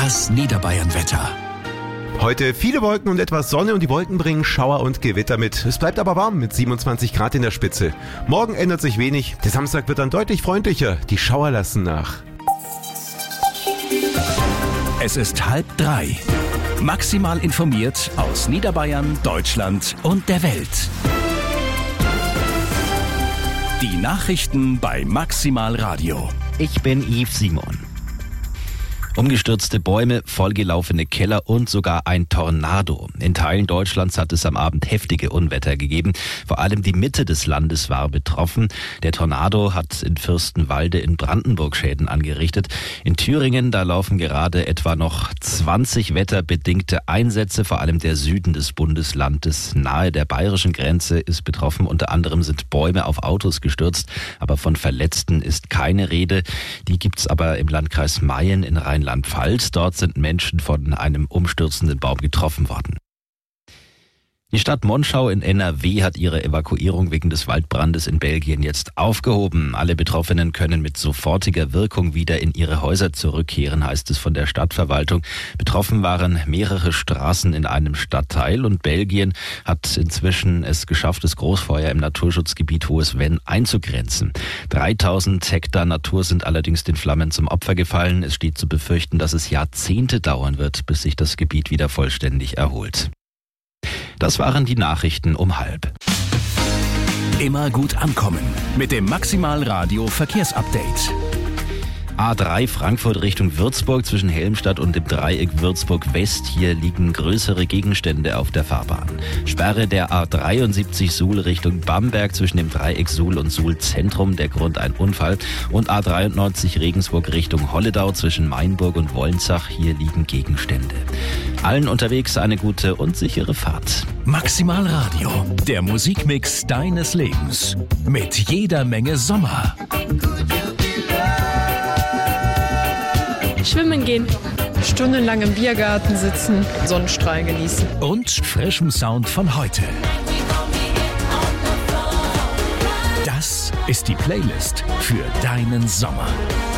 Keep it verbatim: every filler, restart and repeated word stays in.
Das Niederbayern-Wetter. Heute viele Wolken und etwas Sonne und die Wolken bringen Schauer und Gewitter mit. Es bleibt aber warm mit siebenundzwanzig Grad in der Spitze. Morgen ändert sich wenig. Der Samstag wird dann deutlich freundlicher. Die Schauer lassen nach. Es ist halb drei. Maximal informiert aus Niederbayern, Deutschland und der Welt. Die Nachrichten bei Maximal Radio. Ich bin Yves Simon. Umgestürzte Bäume, vollgelaufene Keller und sogar ein Tornado. In Teilen Deutschlands hat es am Abend heftige Unwetter gegeben. Vor allem die Mitte des Landes war betroffen. Der Tornado hat in Fürstenwalde in Brandenburg Schäden angerichtet. In Thüringen, da laufen gerade etwa noch zwanzig wetterbedingte Einsätze. Vor allem der Süden des Bundeslandes nahe der bayerischen Grenze ist betroffen. Unter anderem sind Bäume auf Autos gestürzt. Aber von Verletzten ist keine Rede. Die gibt's aber im Landkreis Mayen in Rheinland-Pfalz. Dort sind Menschen von einem umstürzenden Baum getroffen worden. Die Stadt Monschau in N R W hat ihre Evakuierung wegen des Waldbrandes in Belgien jetzt aufgehoben. Alle Betroffenen können mit sofortiger Wirkung wieder in ihre Häuser zurückkehren, heißt es von der Stadtverwaltung. Betroffen waren mehrere Straßen in einem Stadtteil und Belgien hat inzwischen es geschafft, das Großfeuer im Naturschutzgebiet Hohes Venn einzugrenzen. dreitausend Hektar Natur sind allerdings den Flammen zum Opfer gefallen. Es steht zu befürchten, dass es Jahrzehnte dauern wird, bis sich das Gebiet wieder vollständig erholt. Das waren die Nachrichten um halb. Immer gut ankommen mit dem Maximal Radio Verkehrsupdate. A drei Frankfurt Richtung Würzburg zwischen Helmstadt und dem Dreieck Würzburg West. Hier liegen größere Gegenstände auf der Fahrbahn. Sperre der A dreiundsiebzig Suhl Richtung Bamberg zwischen dem Dreieck Suhl und Suhl Zentrum. Der Grund ein Unfall. Und A dreiundneunzig Regensburg Richtung Holledau zwischen Mainburg und Wolnzach. Hier liegen Gegenstände. Allen unterwegs eine gute und sichere Fahrt. Maximal Radio, der Musikmix deines Lebens. Mit jeder Menge Sommer. Schwimmen gehen. Stundenlang im Biergarten sitzen, Sonnenstrahlen genießen. Und frischem Sound von heute. Das ist die Playlist für deinen Sommer.